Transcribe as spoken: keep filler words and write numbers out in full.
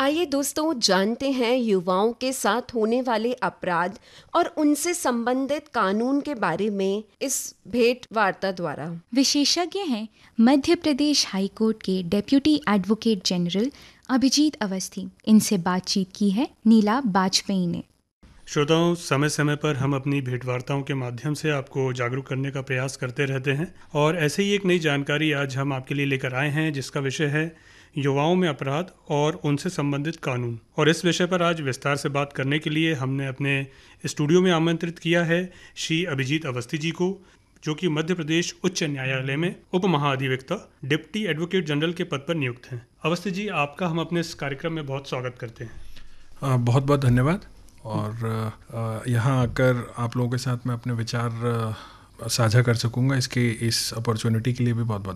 आइए दोस्तों जानते हैं युवाओं के साथ होने वाले अपराध और उनसे संबंधित कानून के बारे में इस भेंट वार्ता द्वारा। विशेषज्ञ हैं मध्य प्रदेश हाईकोर्ट के deputy advocate general Abhijit Awasthi. इनसे बातचीत की है नीला बाजपेयी ने। श्रोताओं, समय समय पर हम अपनी भेंटवार्ताओं के माध्यम से आपको जागरूक करने का प्रयास करते रहते हैं और ऐसे ही एक नई जानकारी आज हम आपके लिए लेकर आए हैं जिसका विषय है युवाओं में अपराध और उनसे संबंधित कानून। और इस विषय पर आज विस्तार से बात करने के लिए हमने अपने स्टूडियो में आमंत्रित किया है श्री अभिजीत अवस्थी जी को, जो कि मध्य प्रदेश उच्च न्यायालय में उप महाधिवक्ता डिप्टी एडवोकेट जनरल के पद पर नियुक्त हैं। अवस्थी जी, आपका हम अपने इस कार्यक्रम में बहुत स्वागत करते हैं। बहुत बहुत धन्यवाद। और यहाँ आकर आप लोगों के साथ मैं अपने विचार साझा कर सकूँगा, इसके इस अपॉर्चुनिटी के लिए भी बहुत बहुत